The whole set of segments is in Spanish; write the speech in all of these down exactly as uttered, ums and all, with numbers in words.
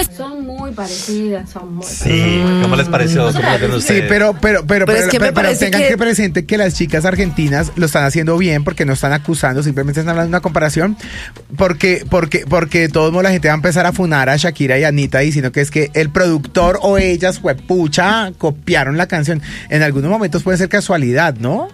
Son muy parecidas, son muy Sí, parecidas. ¿cómo les pareció? ¿Cómo lo ven ustedes? Sí, pero, pero, pero, Pero pero, es que me pero- pero parece tengan que- que presente que las chicas argentinas lo están haciendo bien porque no están acusando, simplemente están hablando de una comparación, porque, porque, porque de todos modos la gente va a empezar a funar a Shakira y a Anita diciendo que es que el productor o ellas, huepucha, copiaron la canción. En algunos momentos puede ser casualidad, ¿no?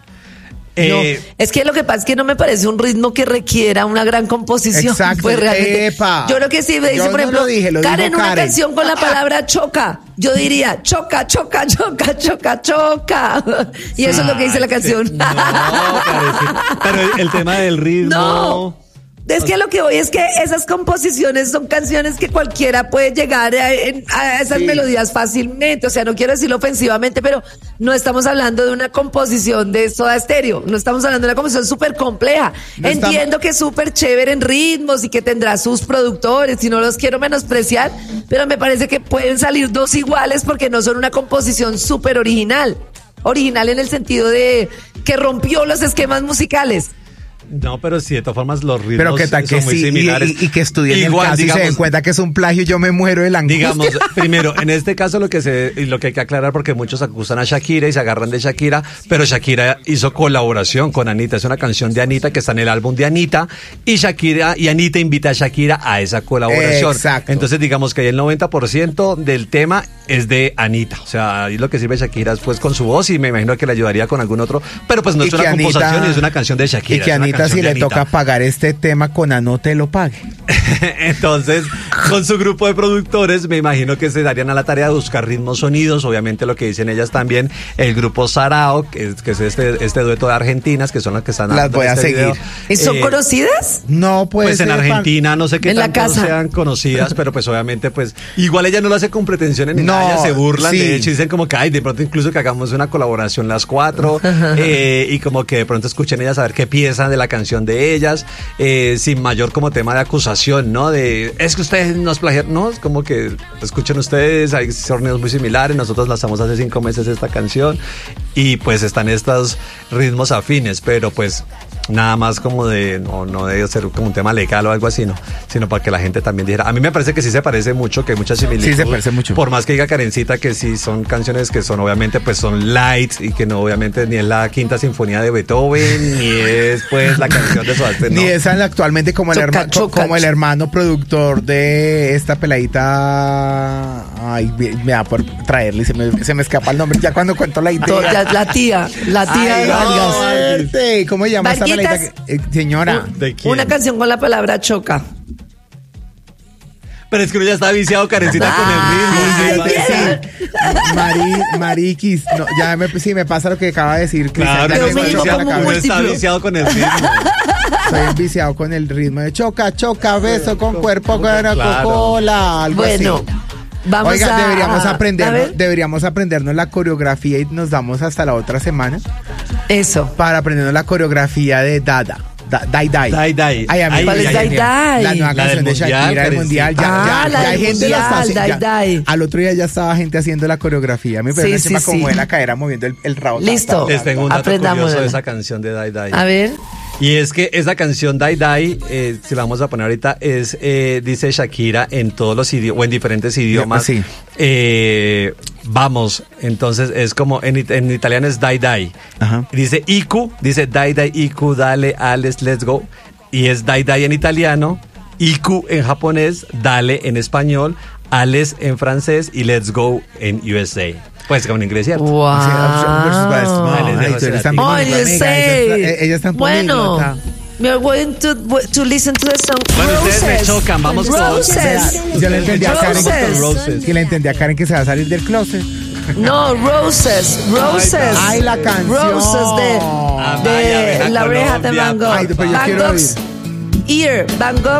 Eh, No, es que lo que pasa es que no me parece un ritmo que requiera una gran composición. Exacto, Pues realmente, epa. yo lo que sí me dice, Yo por no ejemplo, lo dije, lo dijo Karen, una Karen. canción con la palabra choca. Yo diría choca, choca, choca, choca, choca. Y eso es lo que dice la canción. No, Karencita. Pero el, el tema del ritmo. No. Es que lo que voy es que esas composiciones son canciones que cualquiera puede llegar a, en- a esas Sí. melodías fácilmente. O sea, no quiero decirlo ofensivamente, pero no estamos hablando de una composición de Soda Stereo. No estamos hablando de una composición súper compleja. No estamos- Entiendo que es súper chévere en ritmos y que tendrá sus productores y no los quiero menospreciar, pero me parece que pueden salir dos iguales porque no son una composición súper original. Original en el sentido de que rompió los esquemas musicales. No, pero sí, de todas formas los ritmos Pero que tal que son muy sí, y, similares. y- y que estudien el Igual, caso y se digamos, den cuenta que es un plagio, yo me muero de la angustia. Digamos, primero, en este caso lo que se y lo que hay que aclarar, porque muchos acusan a Shakira y se agarran de Shakira, pero Shakira hizo colaboración con Anita, es una canción de Anita que está en el álbum de Anita, y Shakira y Anita invita a Shakira a esa colaboración. Exacto. Entonces digamos que el noventa por ciento del tema es de Anita, o sea, ahí lo que sirve Shakira es pues con su voz y me imagino que le ayudaría con algún otro, pero pues no Y es una que Anita- composición, es una canción de Shakira. Y que es una Anita, canción si de le Anita. toca pagar este tema con Anote, lo pague. Entonces, con su grupo de productores, me imagino que se darían a la tarea de buscar ritmos, sonidos, obviamente lo que dicen ellas también, el grupo Sarao, que es, que es este, este dueto de argentinas, que son las que están Las dando voy a este seguir. video. ¿Y son Eh, conocidas? No puede Pues en ser, Argentina, no sé qué En la tanto casa. sean conocidas, pero pues obviamente, pues, igual ella no lo hace con pretensiones ni No, nada, ellas se burlan, sí. de hecho, dicen como que, ay, de pronto incluso que hagamos una colaboración las cuatro, eh, y como que de pronto escuchen ellas a ver qué piensan de la canción de ellas, eh, sin mayor como tema de acusación, ¿no? De, es que ustedes nos plagiaron, no, es como que escuchen ustedes, hay sonidos muy similares, nosotros lanzamos hace cinco meses esta canción, y pues están estos ritmos afines, pero pues nada más como de, no, no debe ser como un tema legal o algo así, no, sino para que la gente también dijera. A mí me parece que sí se parece mucho, que hay muchas similitudes. Sí, se parece mucho. Por más que diga Karencita que sí son canciones que son obviamente pues son light y que no obviamente ni es la quinta sinfonía de Beethoven, ni es pues la canción de Soda Stereo, Ni no. es actualmente como el, Choca, herma- co- choca, como el choca. hermano productor de esta peladita. Ay, me me da por traerle, se me, se me escapa el nombre. Ya cuando cuento la To- idea. ya- La tía, la tía Ay, de no, Vargas. fuerte. ¿Cómo se llama esta Varguitas. peladita? que- eh, señora. ¿De quién? Una canción con la palabra choca. Pero es que uno ya está viciado, Karencita, con Ay, el ritmo. bien. ¿sí? Sí. Mari, Mariquis. No, ya me, sí, me pasa lo que acaba de decir. Cristian, Claro, ya Pero me me escuchó digo la como cabeza. uno está múltiplo. viciado con el ritmo. Estoy enviciado con el ritmo de choca, choca, beso con cuerpo, con Claro. Coca-Cola, algo Bueno, así. vamos Oiga, a... deberíamos a aprendernos, ver, deberíamos aprendernos la coreografía y nos damos hasta la otra semana Eso. para aprendernos la coreografía de Dada. Da- Dai Dai. Dai Dai. Ay, a mí Ay, me ¿cuál es parece Dai genial. Dai? La nueva La canción del de mundial, Shakira, el mundial. Ya, Ah, ya, la ya hay del gente la está mundial, haci- Dai ya- Dai. Al otro día ya estaba gente haciendo la coreografía. Me parece Sí, que sí, como sí. de la cadera moviendo el, el rabo. Listo. Les tengo un dato Aprendámosla. curioso de esa canción de Dai Dai. A ver. Y es que esa canción Dai Dai, eh, si la vamos a poner ahorita, es, eh, dice Shakira en todos los idiomas, o en diferentes idiomas. Sí. Eh, vamos, entonces es como, en, it- en italiano es Dai Dai. Ajá. Dice Iku, dice Dai Dai Iku, dale, Alex, let's go. Y es Dai Dai en italiano, Iku en japonés, dale en español, Alex en francés y let's go en U S A. Pues como en inglés, ¿cierto? Wow. Sí, versus Best. Ay, les Ay, dejo tú eres ese tan dato. Oh, políglota, you amiga, say. ella es- ella es tan Bueno, políglota. we're going to, to listen to the song Bueno, ustedes me Roses. chocan, vamos con- Roses. Yo le entendí a Karen, Roses. Roses. que le entendí a Karen que se va a salir del closet. No, Roses, Roses. Ay, la canción. Roses de, Amaya, de ven a La Oreja de Colombia. Van Gogh. Ay, pero yo Van quiero Gogh's Ear, Van Gogh